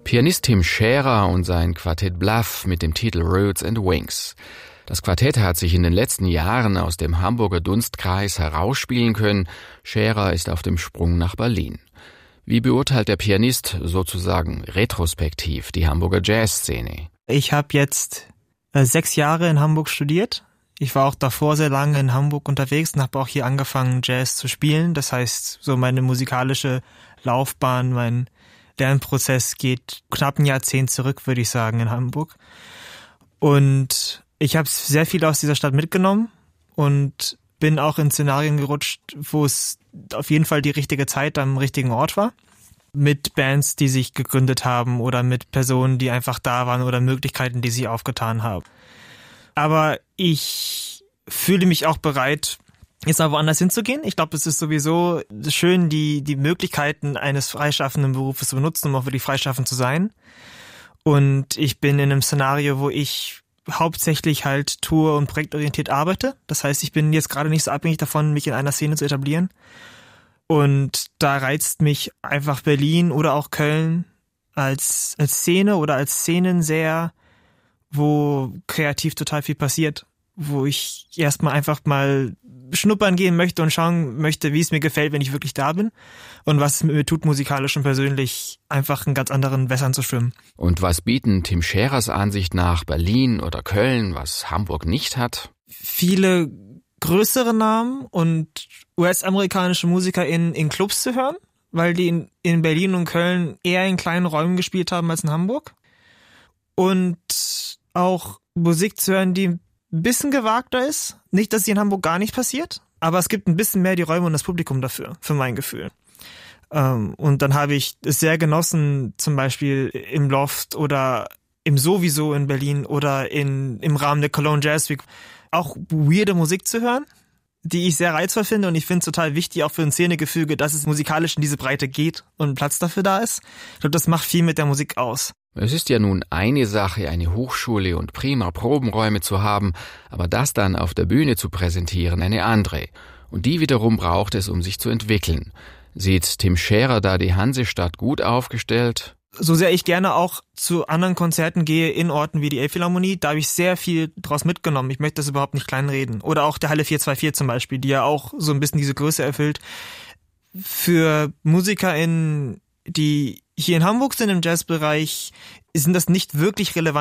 Pianist Tim Scherer und sein Quartett Bluff mit dem Titel Roots and Wings. Das Quartett hat sich in den letzten Jahren aus dem Hamburger Dunstkreis herausspielen können. Scherer ist auf dem Sprung nach Berlin. Wie beurteilt der Pianist sozusagen retrospektiv die Hamburger Jazzszene? Ich habe jetzt 6 Jahre in Hamburg studiert. Ich war auch davor sehr lange in Hamburg unterwegs und habe auch hier angefangen, Jazz zu spielen. Das heißt, so meine musikalische Laufbahn, mein Lernprozess geht knapp ein Jahrzehnt zurück, würde ich sagen, in Hamburg. Und ich habe sehr viel aus dieser Stadt mitgenommen und bin auch in Szenarien gerutscht, wo es auf jeden Fall die richtige Zeit am richtigen Ort war. Mit Bands, die sich gegründet haben oder mit Personen, die einfach da waren oder Möglichkeiten, die sich aufgetan haben. Aber ich fühle mich auch bereit, jetzt mal woanders hinzugehen. Ich glaube, es ist sowieso schön, die Möglichkeiten eines freischaffenden Berufes zu benutzen, um auch wirklich freischaffend zu sein. Und ich bin in einem Szenario, wo ich hauptsächlich halt tour- und projektorientiert arbeite. Das heißt, ich bin jetzt gerade nicht so abhängig davon, mich in einer Szene zu etablieren. Und da reizt mich einfach Berlin oder auch Köln als Szene oder als Szenen sehr, wo kreativ total viel passiert, wo ich erstmal einfach mal schnuppern gehen möchte und schauen möchte, wie es mir gefällt, wenn ich wirklich da bin und was es mit mir tut, musikalisch und persönlich einfach in ganz anderen Wässern zu schwimmen. Und was bieten Tim Scherers Ansicht nach Berlin oder Köln, was Hamburg nicht hat? Viele größere Namen und US-amerikanische Musiker in Clubs zu hören, weil die in Berlin und Köln eher in kleinen Räumen gespielt haben als in Hamburg. Und auch Musik zu hören, die ein bisschen gewagter ist. Nicht, dass sie in Hamburg gar nicht passiert, aber es gibt ein bisschen mehr die Räume und das Publikum dafür, für mein Gefühl. Und dann habe ich es sehr genossen, zum Beispiel im Loft oder im Sowieso in Berlin oder im Rahmen der Cologne Jazz Week auch weirde Musik zu hören, die ich sehr reizvoll finde, und ich finde es total wichtig, auch für ein Szenegefüge, dass es musikalisch in diese Breite geht und Platz dafür da ist. Ich glaube, das macht viel mit der Musik aus. Es ist ja nun eine Sache, eine Hochschule und prima Probenräume zu haben, aber das dann auf der Bühne zu präsentieren, eine andere. Und die wiederum braucht es, um sich zu entwickeln. Sieht Tim Scherer da die Hansestadt gut aufgestellt? So sehr ich gerne auch zu anderen Konzerten gehe in Orten wie die Elbphilharmonie, da habe ich sehr viel draus mitgenommen. Ich möchte das überhaupt nicht kleinreden. Oder auch der Halle 424 zum Beispiel, die ja auch so ein bisschen diese Größe erfüllt. Für MusikerInnen, die hier in Hamburg sind im Jazzbereich, sind das nicht wirklich relevant.